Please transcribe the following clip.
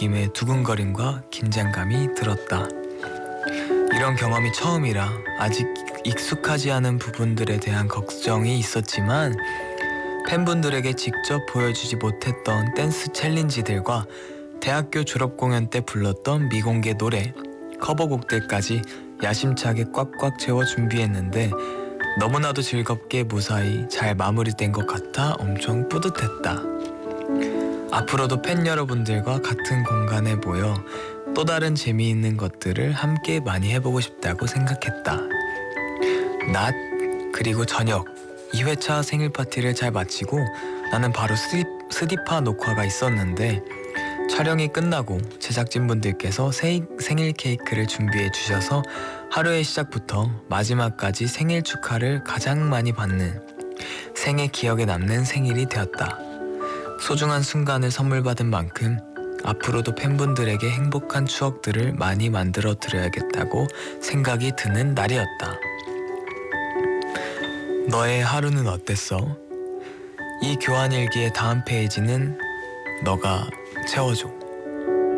느낌의 두근거림과 긴장감이 들었다. 이런 경험이 처음이라 아직 익숙하지 않은 부분들에 대한 걱정이 있었지만 팬분들에게 직접 보여주지 못했던 댄스 챌린지들과 대학교 졸업 공연 때 불렀던 미공개 노래, 커버곡들까지 야심차게 꽉꽉 채워 준비했는데 너무나도 즐겁게 무사히 잘 마무리된 것 같아 엄청 뿌듯했다. 앞으로도 팬 여러분들과 같은 공간에 모여 또 다른 재미있는 것들을 함께 많이 해보고 싶다고 생각했다. 낮 그리고 저녁 2회차 생일 파티를 잘 마치고 나는 바로 스디파 녹화가 있었는데 촬영이 끝나고 제작진분들께서 생일 케이크를 준비해 주셔서 하루의 시작부터 마지막까지 생일 축하를 가장 많이 받는 생애 기억에 남는 생일이 되었다. 소중한 순간을 선물 받은 만큼 앞으로도 팬분들에게 행복한 추억들을 많이 만들어 드려야겠다고 생각이 드는 날이었다. 너의 하루는 어땠어? 이 교환일기의 다음 페이지는 너가 채워줘.